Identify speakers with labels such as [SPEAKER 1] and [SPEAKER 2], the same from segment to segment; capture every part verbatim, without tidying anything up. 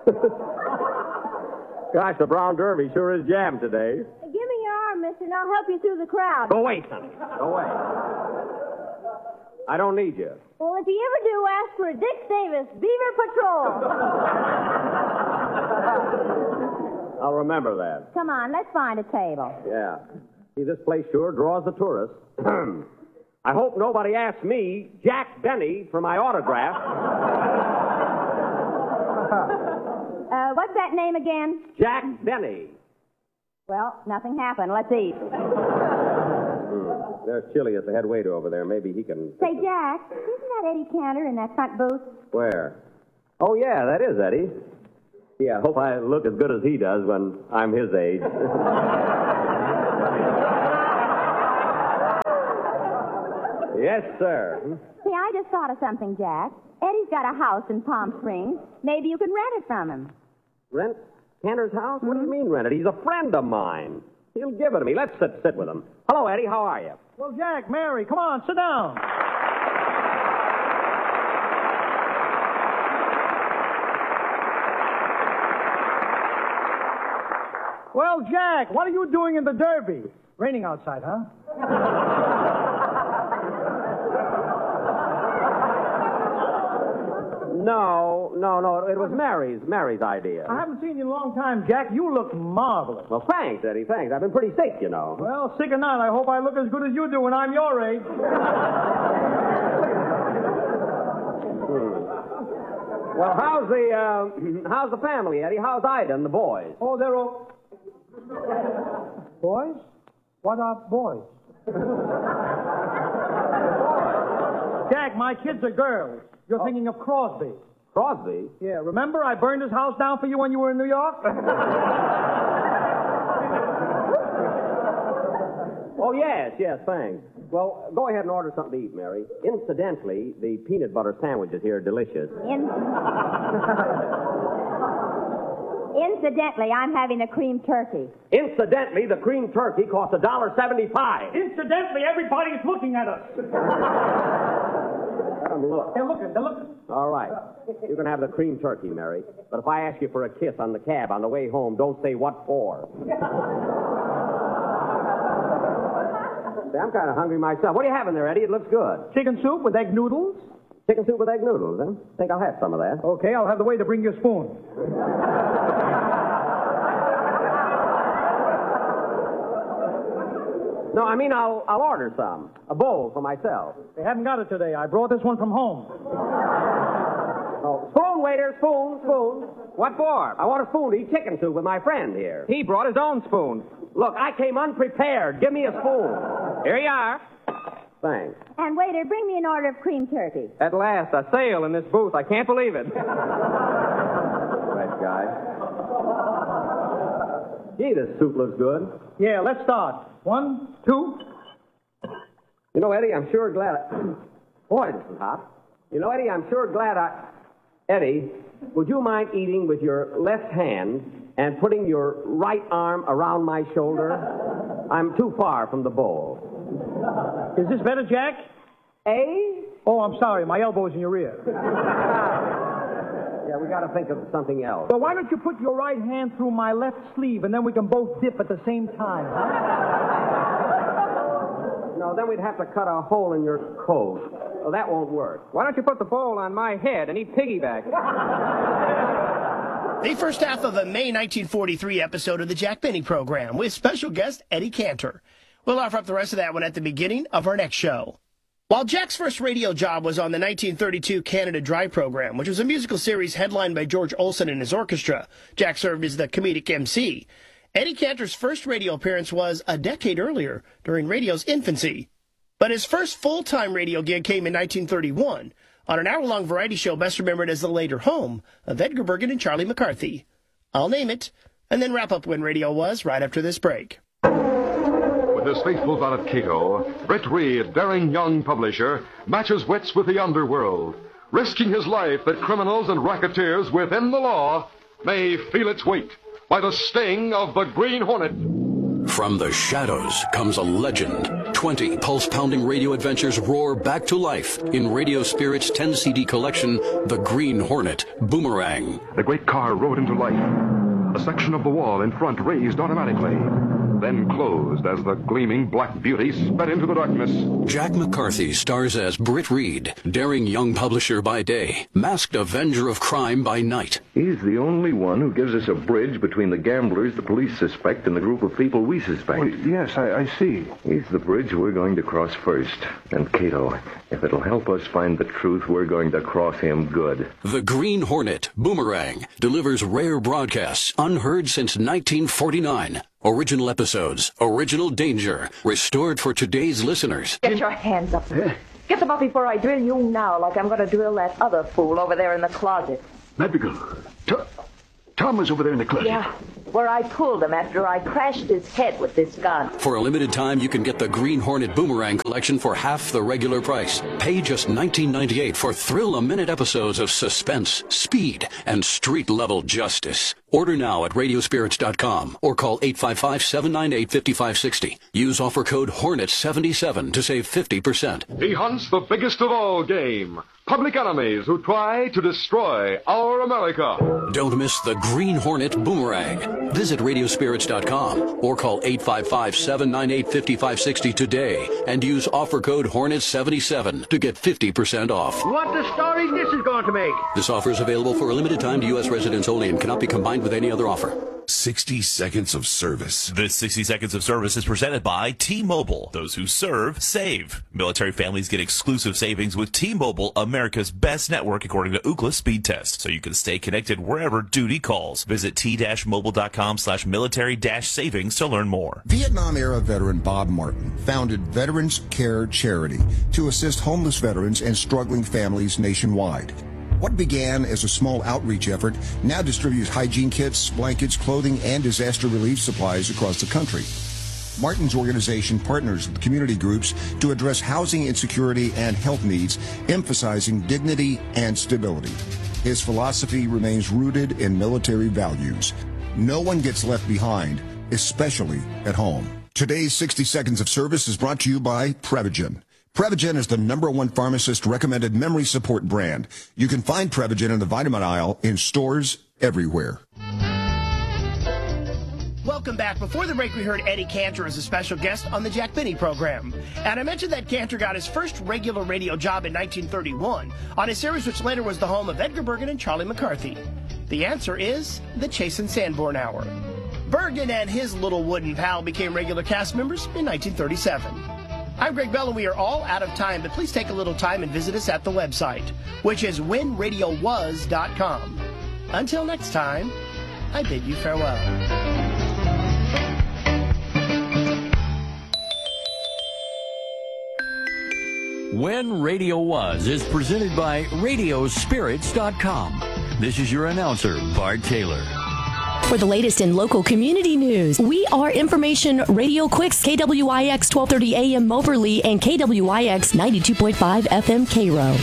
[SPEAKER 1] Gosh, the brown derby sure is jammed today.
[SPEAKER 2] Give me your arm, mister, and I'll help you through the crowd.
[SPEAKER 1] Go away, Sonny. Go away. I don't need you.
[SPEAKER 2] Well, if you ever do, ask for Dick Davis, Beaver Patrol.
[SPEAKER 1] I'll remember that.
[SPEAKER 2] Come on, let's find a table.
[SPEAKER 1] Yeah. See, this place sure draws the tourists. I hope nobody asks me, Jack Benny, for my autograph.
[SPEAKER 2] Uh, what's that name again?
[SPEAKER 1] Jack Benny.
[SPEAKER 2] Well, nothing happened. Let's eat.
[SPEAKER 1] Mm, there's Chili at the head waiter over there. Maybe he can...
[SPEAKER 2] Say, Jack, isn't that Eddie Cantor in that front booth?
[SPEAKER 1] Where? Oh, yeah, that is Eddie. Yeah, I hope I look as good as he does when I'm his age. Yes, sir.
[SPEAKER 2] See, I just thought of something, Jack. Eddie's got a house in Palm Springs. Maybe you can rent it from him.
[SPEAKER 1] Rent Cantor's house? What do you mean rent it? He's a friend of mine. He'll give it to me. Let's sit, sit with him. Hello, Eddie. How are you?
[SPEAKER 3] Well, Jack, Mary, come on, sit down. Well, Jack, what are you doing in the Derby? Raining outside, huh?
[SPEAKER 1] No, no, no. It was Mary's, Mary's idea.
[SPEAKER 3] I haven't seen you in a long time, Jack. You look marvelous.
[SPEAKER 1] Well, thanks, Eddie, thanks. I've been pretty sick, you know.
[SPEAKER 3] Well, sick or not, I hope I look as good as you do when I'm your age.
[SPEAKER 1] hmm. Well, how's the, uh, how's the family, Eddie? How's Ida and the boys?
[SPEAKER 3] Oh, they're all... Boys? What are boys? Jack, my kids are girls. You're oh. thinking of Crosby.
[SPEAKER 1] Crosby?
[SPEAKER 3] Yeah, remember I burned his house down for you when you were in New York?
[SPEAKER 1] Oh, yes, yes, thanks. Well, go ahead and order something to eat, Mary. Incidentally, the peanut butter sandwiches here are delicious.
[SPEAKER 2] In... Incidentally, I'm having a cream turkey.
[SPEAKER 1] Incidentally, the cream turkey costs a dollar seventy-five.
[SPEAKER 3] Incidentally, everybody's looking at us.
[SPEAKER 1] Look.
[SPEAKER 3] They're looking, they're looking.
[SPEAKER 1] All right. You can have the cream turkey, Mary. But if I ask you for a kiss on the cab on the way home, don't say what for. See, I'm kind of hungry myself. What are you having there, Eddie? It looks good.
[SPEAKER 3] Chicken soup with egg noodles?
[SPEAKER 1] Chicken soup with egg noodles, huh? Think I'll have some of that.
[SPEAKER 3] Okay, I'll have the waiter bring you a spoon.
[SPEAKER 1] No, I mean, I'll I'll order some. A bowl for myself.
[SPEAKER 3] They haven't got it today. I brought this one from home.
[SPEAKER 1] Oh, spoon, waiter, spoon, spoon. What for? I want a spoon to eat chicken soup with my friend here.
[SPEAKER 4] He brought his own spoon.
[SPEAKER 1] Look, I came unprepared. Give me a spoon.
[SPEAKER 4] Here you are.
[SPEAKER 1] Thanks.
[SPEAKER 2] And waiter, bring me an order of cream turkey.
[SPEAKER 4] At last, a sale in this booth. I can't believe it.
[SPEAKER 1] Nice guy. Gee, this soup looks good.
[SPEAKER 3] Yeah, let's start. One, two.
[SPEAKER 1] You know, Eddie, I'm sure glad I... Boy, this is hot. You know, Eddie, I'm sure glad I... Eddie, would you mind eating with your left hand and putting your right arm around my shoulder? I'm too far from the bowl.
[SPEAKER 3] Is this better, Jack?
[SPEAKER 1] Eh?
[SPEAKER 3] Oh, I'm sorry. My elbow's in your ear.
[SPEAKER 1] Yeah, we got to think of something else.
[SPEAKER 3] Well, why don't you put your right hand through my left sleeve, and then we can both dip at the same time, huh?
[SPEAKER 1] No, then we'd have to cut a hole in your coat. Well, that won't work.
[SPEAKER 4] Why don't you put the bowl on my head and eat piggyback?
[SPEAKER 5] The first half of a May nineteen forty-three episode of the Jack Benny Program with special guest Eddie Cantor. We'll offer up the rest of that one at the beginning of our next show. While Jack's first radio job was on the nineteen thirty-two Canada Dry program, which was a musical series headlined by George Olson and his orchestra, Jack served as the comedic M C. Eddie Cantor's first radio appearance was a decade earlier, during radio's infancy. But his first full-time radio gig came in nineteen thirty-one, on an hour-long variety show best remembered as The Later Home of Edgar Bergen and Charlie McCarthy. I'll name it, and then wrap up when radio was right after this break.
[SPEAKER 6] With his faithful valet Cato, Britt Reed, daring young publisher, matches wits with the underworld, risking his life that criminals and racketeers within the law may feel its weight by the sting of the Green Hornet.
[SPEAKER 7] From the shadows comes a legend. twenty pulse-pounding radio adventures roar back to life in Radio Spirit's ten C D collection, The Green Hornet Boomerang.
[SPEAKER 6] The great car rode into life. A section of the wall in front raised automatically, then closed as the gleaming black beauty sped into the darkness.
[SPEAKER 7] Jack McCarthy stars as Britt Reed, daring young publisher by day, masked avenger of crime by night.
[SPEAKER 8] He's the only one who gives us a bridge between the gamblers the police suspect and the group of people we suspect.
[SPEAKER 9] Well, yes, I, I see.
[SPEAKER 8] He's the bridge we're going to cross first. And Cato, if it'll help us find the truth, we're going to cross him good.
[SPEAKER 7] The Green Hornet Boomerang delivers rare broadcasts unheard since nineteen forty-nine. Original episodes, original danger, restored for today's listeners.
[SPEAKER 10] Get your hands up. Get them up before I drill you now, like I'm going to drill that other fool over there in the closet.
[SPEAKER 9] Madrigal, Tom, Tom was over there in the closet.
[SPEAKER 10] Yeah, where I pulled him after I crashed his head with this gun.
[SPEAKER 7] For a limited time, you can get the Green Hornet Boomerang collection for half the regular price. Pay just nineteen ninety-eight for thrill-a-minute episodes of suspense, speed, and street-level justice. Order now at radio spirits dot com or call eight five five, seven nine eight, five five six zero. Use offer code Hornet seventy-seven to save fifty percent.
[SPEAKER 6] He hunts the biggest of all game. Public enemies who try to destroy our America.
[SPEAKER 7] Don't miss the Green Hornet Boomerang. Visit radio spirits dot com or call eight five five, seven nine eight, five five six zero today and use offer code Hornet seventy-seven to get fifty percent off.
[SPEAKER 9] What the story this is going to make?
[SPEAKER 7] This offer is available for a limited time to U S residents only and cannot be combined with any other offer.
[SPEAKER 11] sixty seconds of service.
[SPEAKER 12] This sixty seconds of service is presented by T-Mobile. Those who serve, save. Military families get exclusive savings with T-Mobile, America's best network according to Ookla speed test. So you can stay connected wherever duty calls. Visit t-mobile dot com slash military dash savings to learn more.
[SPEAKER 13] Vietnam-era veteran Bob Martin founded Veterans Care Charity to assist homeless veterans and struggling families nationwide. What began as a small outreach effort now distributes hygiene kits, blankets, clothing, and disaster relief supplies across the country. Martin's organization partners with community groups to address housing insecurity and health needs, emphasizing dignity and stability. His philosophy remains rooted in military values. No one gets left behind, especially at home. Today's sixty seconds of service is brought to you by Prevagen. Prevagen is the number one pharmacist-recommended memory support brand. You can find Prevagen in the vitamin aisle in stores everywhere.
[SPEAKER 5] Welcome back. Before the break, we heard Eddie Cantor as a special guest on the Jack Benny program. And I mentioned that Cantor got his first regular radio job in nineteen thirty-one on a series which later was the home of Edgar Bergen and Charlie McCarthy. The answer is the Chase and Sanborn Hour. Bergen and his little wooden pal became regular cast members in nineteen thirty-seven. I'm Greg Bell, and we are all out of time, but please take a little time and visit us at the website, which is when radio was dot com. Until next time, I bid you farewell.
[SPEAKER 14] When Radio Was is presented by radio spirits dot com. This is your announcer, Bart Taylor.
[SPEAKER 15] For the latest in local community news, we are Information Radio Quicks, K W I X twelve thirty A M Moberly and K W I X ninety-two point five F M Cairo.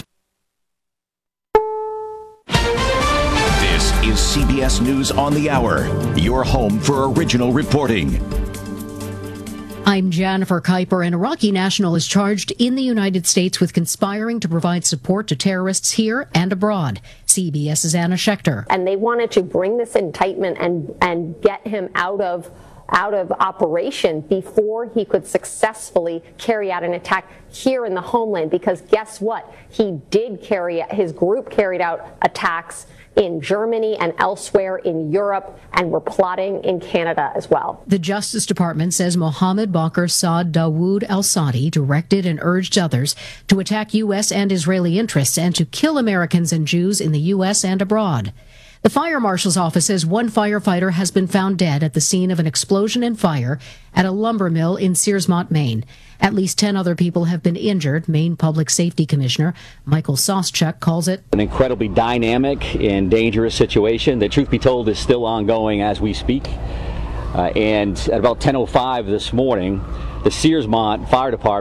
[SPEAKER 16] This is C B S News on the Hour, your home for original reporting.
[SPEAKER 17] I'm Jennifer Kuiper. An Iraqi national is charged in the United States with conspiring to provide support to terrorists here and abroad. CBS's Anna Schechter.
[SPEAKER 18] And they wanted to bring this indictment and, and get him out of out of operation before he could successfully carry out an attack here in the homeland. Because guess what? He did carry, his group carried out attacks in Germany and elsewhere in Europe, and we're plotting in Canada as well.
[SPEAKER 17] The Justice Department says Mohammed Bakr Saad Dawood al-Sadi directed and urged others to attack U S and Israeli interests and to kill Americans and Jews in the U S and abroad. The fire marshal's office says one firefighter has been found dead at the scene of an explosion and fire at a lumber mill in Searsmont, Maine. At least ten other people have been injured. Maine Public Safety Commissioner Michael Soschuk calls it
[SPEAKER 19] an incredibly dynamic and dangerous situation that, truth be told, is still ongoing as we speak. Uh, and at about ten oh five this morning, the Searsmont Fire Department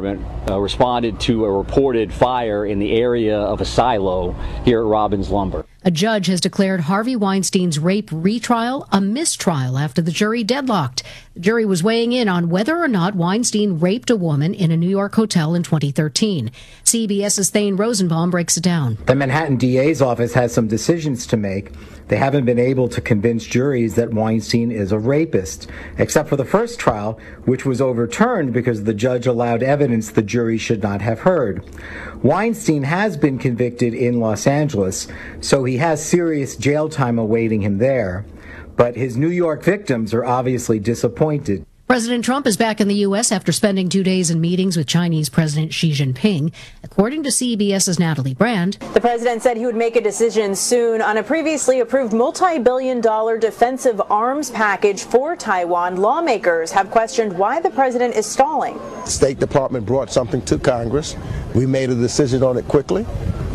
[SPEAKER 19] uh, responded to a reported fire in the area of a silo here at Robbins Lumber.
[SPEAKER 17] A judge has declared Harvey Weinstein's rape retrial a mistrial after the jury deadlocked. The jury was weighing in on whether or not Weinstein raped a woman in a New York hotel in twenty thirteen. CBS's Thane Rosenbaum breaks it down.
[SPEAKER 20] The Manhattan D A's office has some decisions to make. They haven't been able to convince juries that Weinstein is a rapist, except for the first trial, which was overturned because the judge allowed evidence the jury should not have heard. Weinstein has been convicted in Los Angeles, so he has serious jail time awaiting him there. But his New York victims are obviously disappointed.
[SPEAKER 17] President Trump is back in the U S after spending two days in meetings with Chinese President Xi Jinping. According to CBS's Natalie Brand,
[SPEAKER 21] the president said he would make a decision soon on a previously approved multi-billion dollar defensive arms package for Taiwan. Lawmakers have questioned why the president is stalling.
[SPEAKER 22] State Department brought something to Congress. We made a decision on it quickly.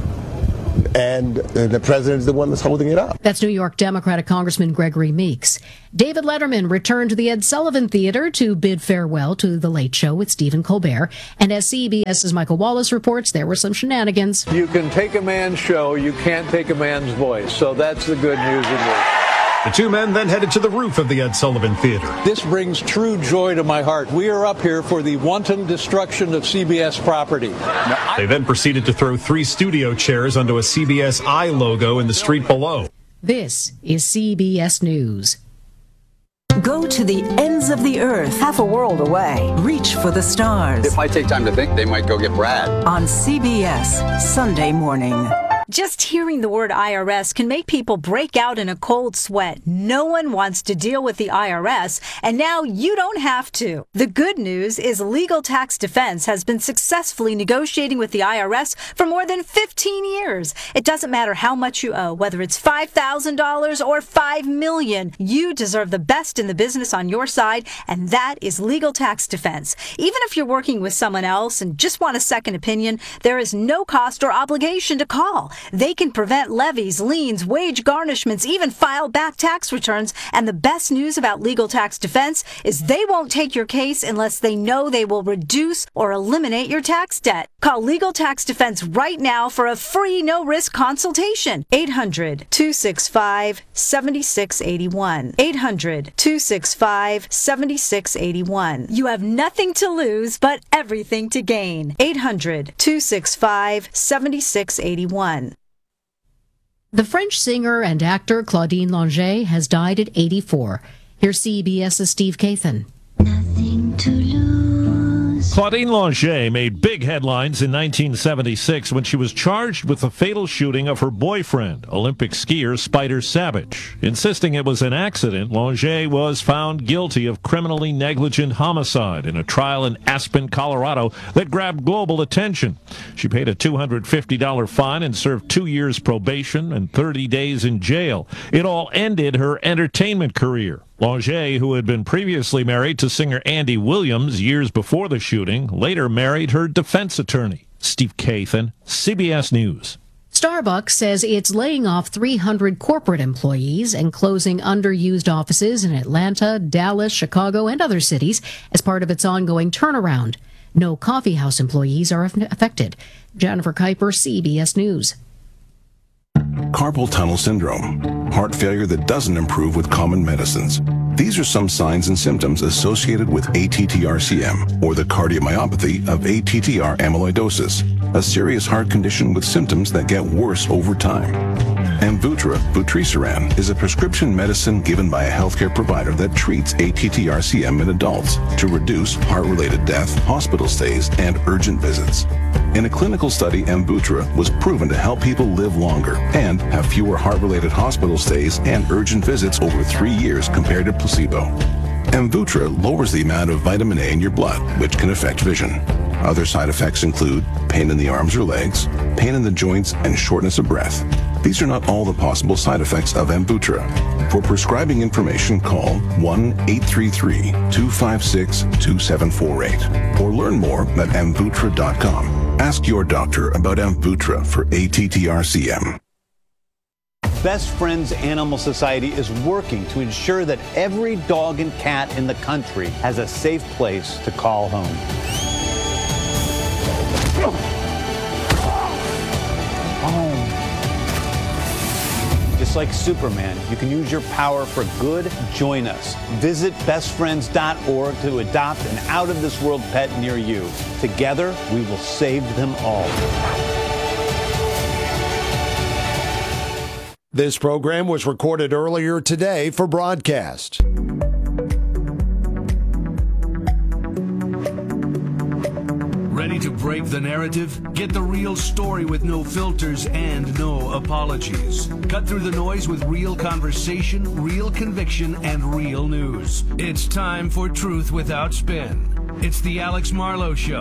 [SPEAKER 22] And the president is the one that's holding it up.
[SPEAKER 17] That's New York Democratic Congressman Gregory Meeks. David Letterman returned to the Ed Sullivan Theater to bid farewell to The Late Show with Stephen Colbert. And as CBS's Michael Wallace reports, there were some shenanigans.
[SPEAKER 23] You can take a man's show, you can't take a man's voice. So that's the good news in this.
[SPEAKER 24] The two men then headed to the roof of the Ed Sullivan Theater.
[SPEAKER 23] This brings true joy to my heart. We are up here for the wanton destruction of C B S property.
[SPEAKER 24] Now, they then proceeded to throw three studio chairs onto a C B S I logo in the street below.
[SPEAKER 17] This is C B S News.
[SPEAKER 25] Go to the ends of the earth, half a world away. Reach for the stars.
[SPEAKER 26] If I take time to think, they might go get Brad.
[SPEAKER 25] On C B S, Sunday morning.
[SPEAKER 27] Just hearing the word I R S can make people break out in a cold sweat. No one wants to deal with the I R S, and now you don't have to. The good news is Legal Tax Defense has been successfully negotiating with the I R S for more than fifteen years. It doesn't matter how much you owe, whether it's five thousand dollars or five million dollars. You deserve the best in the business on your side, and that is Legal Tax Defense. Even if you're working with someone else and just want a second opinion, there is no cost or obligation to call. They can prevent levies, liens, wage garnishments, even file back tax returns. And the best news about Legal Tax Defense is they won't take your case unless they know they will reduce or eliminate your tax debt. Call Legal Tax Defense right now for a free no-risk consultation. eight hundred, two six five, seven six eight one. eight hundred, two six five, seven six eight one. You have nothing to lose but everything to gain. eight hundred, two six five, seven six eight one.
[SPEAKER 17] The French singer and actor Claudine Longet has died at eighty-four. Here's CBS's Steve Kathan.
[SPEAKER 28] Nothing to lose.
[SPEAKER 29] Claudine Longet made big headlines in nineteen seventy-six when she was charged with the fatal shooting of her boyfriend, Olympic skier Spider Savage. Insisting it was an accident, Longet was found guilty of criminally negligent homicide in a trial in Aspen, Colorado that grabbed global attention. She paid a two hundred fifty dollars fine and served two years probation and thirty days in jail. It all ended her entertainment career. Longet, who had been previously married to singer Andy Williams years before the shooting, later married her defense attorney. Steve Kathan, C B S News.
[SPEAKER 17] Starbucks says it's laying off three hundred corporate employees and closing underused offices in Atlanta, Dallas, Chicago, and other cities as part of its ongoing turnaround. No coffeehouse employees are affected. Jennifer Kuiper, C B S News.
[SPEAKER 11] Carpal tunnel syndrome, heart failure that doesn't improve with common medicines. These are some signs and symptoms associated with A T T R C M, or the cardiomyopathy of A T T R amyloidosis, a serious heart condition with symptoms that get worse over time. Amvuttra vutrisiran is a prescription medicine given by a healthcare provider that treats A T T R C M in adults to reduce heart-related death, hospital stays, and urgent visits. In a clinical study, Amvuttra was proven to help people live longer and have fewer heart-related hospital stays and urgent visits over three years compared to placebo. Amvuttra lowers the amount of vitamin A in your blood, which can affect vision. Other side effects include pain in the arms or legs, pain in the joints, and shortness of breath. These are not all the possible side effects of Amvuttra. For prescribing information, call one eight three three, two five six, two seven four eight or learn more at amvuttra dot com. Ask your doctor about Amvuttra for A T T R C M.
[SPEAKER 30] Best Friends Animal Society is working to ensure that every dog and cat in the country has a safe place to call home. Just like Superman, you can use your power for good. Join us. Visit best friends dot org to adopt an out-of-this-world pet near you. Together, we will save them all.
[SPEAKER 1] This program was recorded earlier today for broadcast.
[SPEAKER 2] Ready to break the narrative? Get the real story with no filters and no apologies. Cut through the noise with real conversation, real conviction, and real news. It's time for Truth Without Spin. It's the Alex Marlow Show.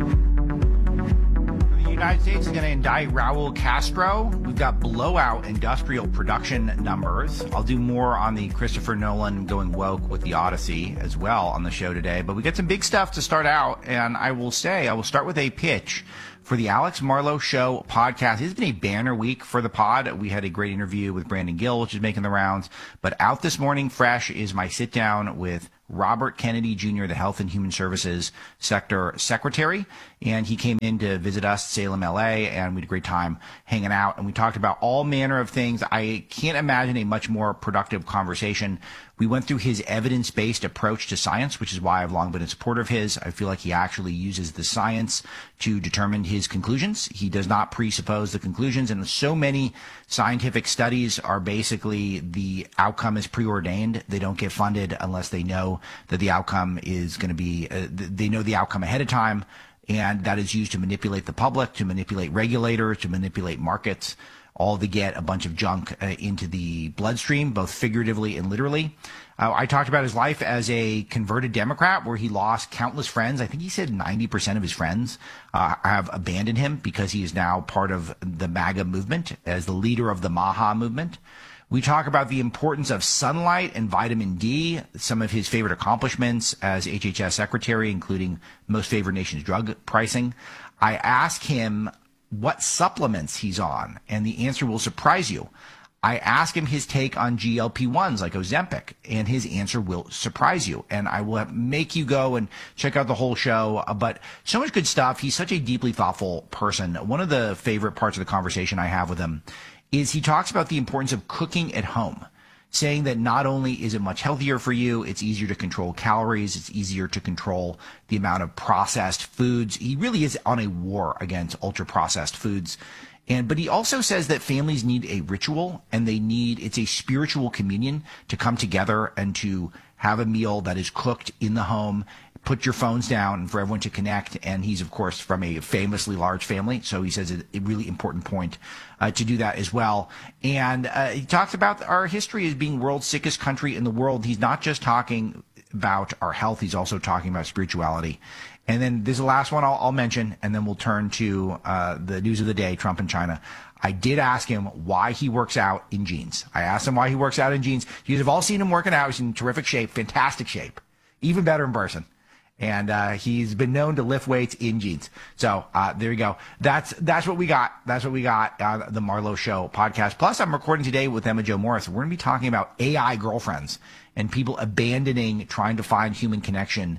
[SPEAKER 3] The United States is going to indict Raul Castro. We've got blowout industrial production numbers. I'll do more on the Christopher Nolan going woke with the Odyssey as well on the show today. But we got some big stuff to start out, and I will say, I will start with a pitch for the Alex Marlow Show podcast. It's been a banner week for the pod. We had a great interview with Brandon Gill, which is making the rounds. But out this morning, fresh, is my sit down with Robert Kennedy Junior, the Health and Human Services Sector Secretary. And he came in to visit us, Salem, L A, and we had a great time hanging out. And we talked about all manner of things. I can't imagine a much more productive conversation. We went through his evidence-based approach to science, which is why I've long been a supporter of his. I feel like he actually uses the science to determine his conclusions. He does not presuppose the conclusions. And so many scientific studies are basically the outcome is preordained. They don't get funded unless they know that the outcome is going to be, uh, they know the outcome ahead of time. And that is used to manipulate the public, to manipulate regulators, to manipulate markets, all to get a bunch of junk uh, into the bloodstream, both figuratively and literally. Uh, I talked about his life as a converted Democrat where he lost countless friends. I think he said ninety percent of his friends uh, have abandoned him because he is now part of the MAGA movement as the leader of the Maha movement. We talk about the importance of sunlight and vitamin D, some of his favorite accomplishments as H H S secretary, including most favored nations drug pricing. I ask him what supplements he's on, and the answer will surprise you. I ask him his take on G L P ones like Ozempic, and his answer will surprise you. And I will make you go and check out the whole show. But so much good stuff. He's such a deeply thoughtful person. One of the favorite parts of the conversation I have with him is he talks about the importance of cooking at home, saying that not only is it much healthier for you, it's easier to control calories, it's easier to control the amount of processed foods. He really is on a war against ultra-processed foods. And but he also says that families need a ritual, and they need, it's a spiritual communion to come together and to have a meal that is cooked in the home. Put your phones down and for everyone to connect. And he's, of course, from a famously large family. So he says a, a really important point uh, to do that as well. And uh, he talks about our history as being world's sickest country in the world. He's not just talking about our health. He's also talking about spirituality. And then there's the last one I'll, I'll mention, and then we'll turn to uh, the news of the day, Trump and China. I did ask him why he works out in jeans. I asked him why he works out in jeans. You guys have all seen him working out. He's in terrific shape, fantastic shape, even better in person. And uh, he's been known to lift weights in jeans. So uh, there you go. That's that's what we got. That's what we got on the Marlow Show podcast. Plus, I'm recording today with Emma Jo Morris. We're going to be talking about A I girlfriends and people abandoning trying to find human connection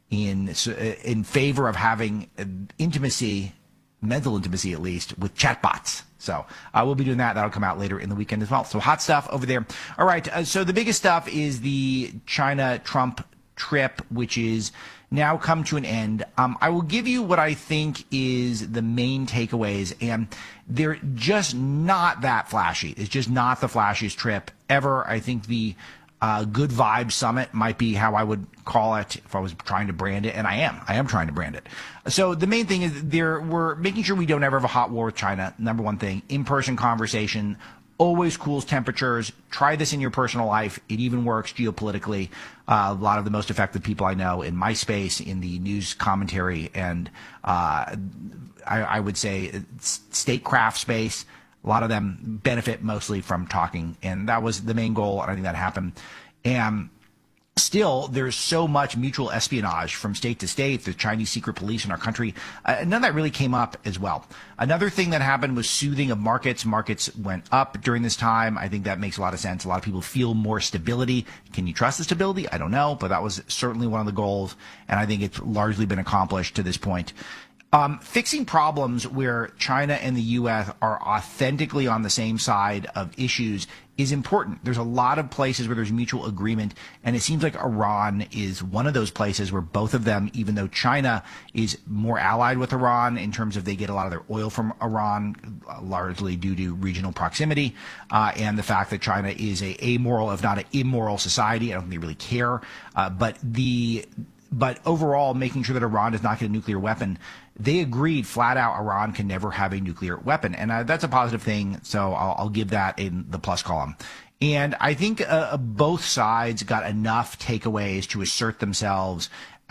[SPEAKER 3] in in favor of having intimacy, mental intimacy at least, with chatbots. So uh, we'll be doing that. That'll come out later in the weekend as well. So hot stuff over there. All right. Uh, so the biggest stuff is the China-Trump trip, which is now come to an end. Um, I will give you what I think is the main takeaways, and they're just not that flashy. It's just not the flashiest trip ever. I think the uh, Good Vibes Summit might be how I would call it if I was trying to brand it, and I am. I am trying to brand it. So the main thing is there we're making sure we don't ever have a hot war with China. Number one thing, in-person conversation always cools temperatures. Try this in your personal life. It even works geopolitically. Uh, a lot of the most effective people I know in my space, in the news commentary, and uh, I, I would say statecraft space, a lot of them benefit mostly from talking. And that was the main goal, and I think that happened. And still, there's so much mutual espionage from state to state, the Chinese secret police in our country. Uh, none of that really came up as well. Another thing that happened was soothing of markets. Markets went up during this time. I think that makes a lot of sense. A lot of people feel more stability. Can you trust the stability? I don't know, but that was certainly one of the goals, and I think it's largely been accomplished to this point. Um, fixing problems where China and the U S are authentically on the same side of issues is important. There's a lot of places where there's mutual agreement, and it seems like Iran is one of those places where both of them, even though China is more allied with Iran in terms of they get a lot of their oil from Iran, largely due to regional proximity, uh, and the fact that China is a amoral, if not an immoral society. I don't think they really care. Uh, but the But overall, making sure that Iran does not get a nuclear weapon, they agreed flat out Iran can never have a nuclear weapon. And uh, that's a positive thing, so I'll, I'll give that in the plus column. And I think uh, both sides got enough takeaways to assert themselves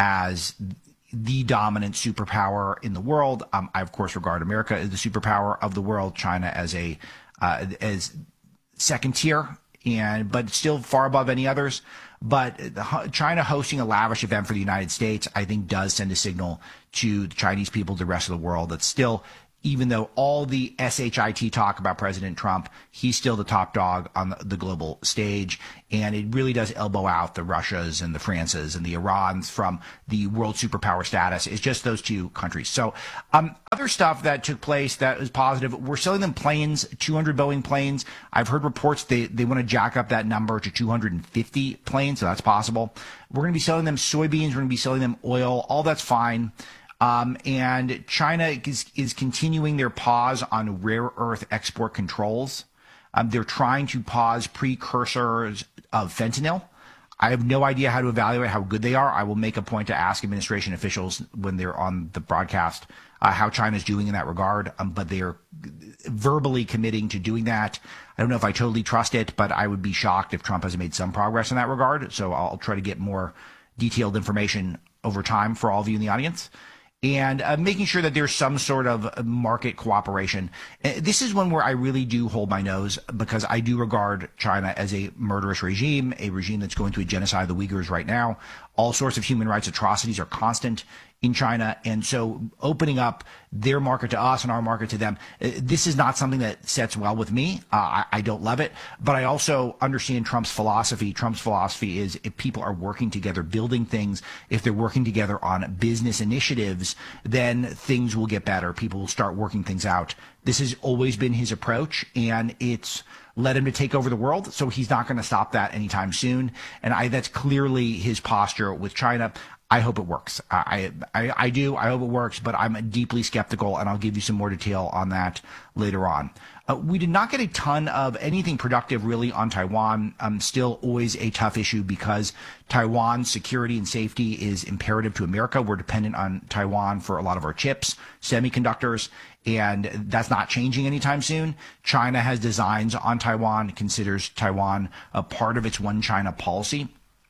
[SPEAKER 3] as the dominant superpower in the world. Um, I, of course, regard America as the superpower of the world, China as a uh, as second tier, and but still far above any others. But China hosting a lavish event for the United States, I think, does send a signal to the Chinese people, the rest of the world, that still, even though all the shit talk about President Trump, he's still the top dog on the, the global stage. And it really does elbow out the Russias and the Frances and the Irans from the world superpower status. It's just those two countries. So um, other stuff that took place that was positive, we're selling them planes, two hundred Boeing planes. I've heard reports they, they want to jack up that number to two hundred fifty planes, so that's possible. We're going to be selling them soybeans. We're going to be selling them oil. All that's fine. Um, and China is, is continuing their pause on rare earth export controls. Um, they're trying to pause precursors of fentanyl. I have no idea how to evaluate how good they are. I will make a point to ask administration officials when they're on the broadcast uh, how China's doing in that regard. Um, but they are verbally committing to doing that. I don't know if I totally trust it, but I would be shocked if Trump hasn't made some progress in that regard. So I'll try to get more detailed information over time for all of you in the audience. And uh, making sure that there's some sort of market cooperation. Uh, this is one where I really do hold my nose, because I do regard China as a murderous regime, a regime that's going through a genocide of the Uyghurs right now. All sorts of human rights atrocities are constant in China. And so opening up their market to us and our market to them, uh, this is not something that sets well with me. Uh, I, I don't love it, but I also understand Trump's philosophy. Trump's philosophy is if people are working together, building things, if they're working together on business initiatives, then things will get better. People will start working things out. This has always been his approach, and it's led him to take over the world. So he's not going to stop that anytime soon. And I, that's clearly his posture with China. I hope it works. I, I, I do. I hope it works, but I'm deeply skeptical, and I'll give you some more detail on that later on. Uh, we did not get a ton of anything productive really on Taiwan. Um, still always a tough issue because Taiwan's security and safety is imperative to America. We're dependent on Taiwan for a lot of our chips, semiconductors, and that's not changing anytime soon. China has designs on Taiwan, considers Taiwan a part of its one China policy.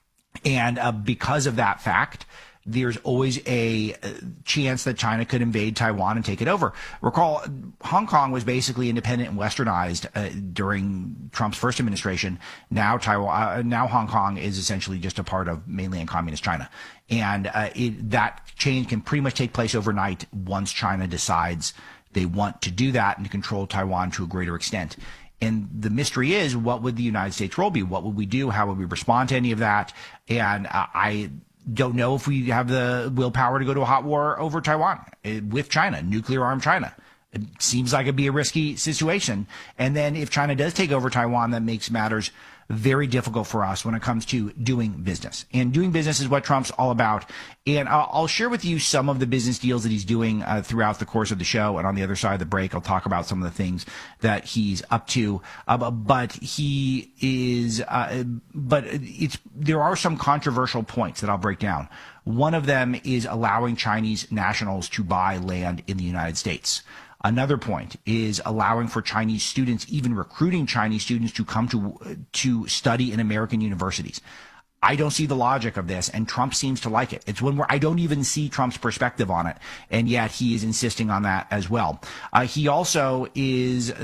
[SPEAKER 3] And uh, because of that fact, there's always a chance that China could invade Taiwan and take it over. Recall, Hong Kong was basically independent and westernized uh, during Trump's first administration. Now Taiwan, uh, now Hong Kong is essentially just a part of mainland communist China. And uh, it, that change can pretty much take place overnight once China decides they want to do that and to control Taiwan to a greater extent. And the mystery is, what would the United States role be? What would we do? How would we respond to any of that? And uh, I don't know if we have the willpower to go to a hot war over Taiwan uh, with China, nuclear armed China. It seems like it'd be a risky situation. And then if China does take over Taiwan, that makes matters very difficult for us when it comes to doing business. And doing business is what Trump's all about. And I'll, I'll share with you some of the business deals that he's doing uh, throughout the course of the show. And on the other side of the break, I'll talk about some of the things that he's up to. Uh, but he is, uh, but it's, there are some controversial points that I'll break down. One of them is allowing Chinese nationals to buy land in the United States. Another point is allowing for Chinese students, even recruiting Chinese students to come to to study in American universities. I don't see the logic of this, and Trump seems to like it. It's one where I don't even see Trump's perspective on it, and yet he is insisting on that as well. Uh, he also is...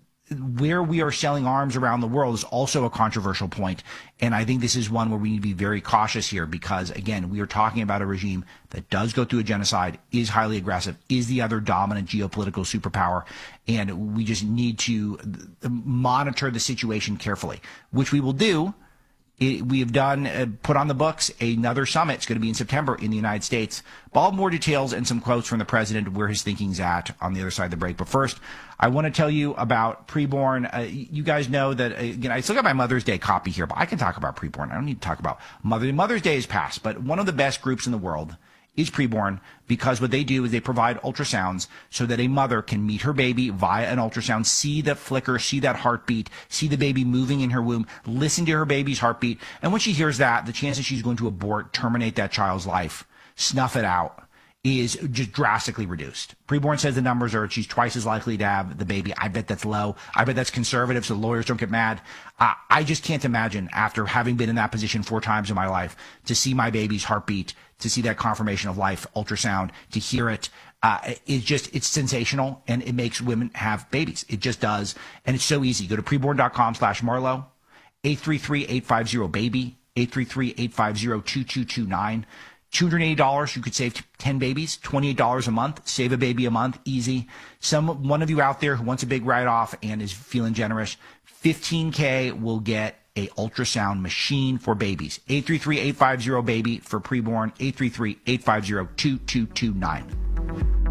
[SPEAKER 3] where we are selling arms around the world is also a controversial point. And I think this is one where we need to be very cautious here because, again, we are talking about a regime that does go through a genocide, is highly aggressive, is the other dominant geopolitical superpower. And we just need to monitor the situation carefully, which we will do It, we have done, uh, put on the books another summit. It's going to be in September in the United States. All more details and some quotes from the president of where his thinking's at on the other side of the break. But first, I want to tell you about preborn. Uh, you guys know that, uh, again, I still got my Mother's Day copy here, but I can talk about preborn. I don't need to talk about Mother. Mother's Day is past, but one of the best groups in the world is preborn, because what they do is they provide ultrasounds so that a mother can meet her baby via an ultrasound, see the flicker, see that heartbeat, see the baby moving in her womb, listen to her baby's heartbeat. And when she hears that, the chances she's going to abort, terminate that child's life, snuff it out, is just drastically reduced. Preborn says the numbers are she's twice as likely to have the baby. I bet that's low. I bet that's conservative, so lawyers don't get mad. Uh, I just can't imagine, after having been in that position four times in my life, to see my baby's heartbeat, to see that confirmation of life ultrasound, to hear it. Uh, it's just, it's sensational, and it makes women have babies. It just does. And it's so easy. Go to preborn.com slash Marlowe, eight three three, eight five zero, baby, eight three three, eight five zero, two two two nine. two hundred eighty dollars, you could save ten babies, twenty-eight dollars a month, save a baby a month, easy. Some, one of you out there who wants a big write-off and is feeling generous, fifteen K will get a ultrasound machine for babies. eight three three, eight five zero, baby for preborn, eight three three, eight five zero, two two two nine.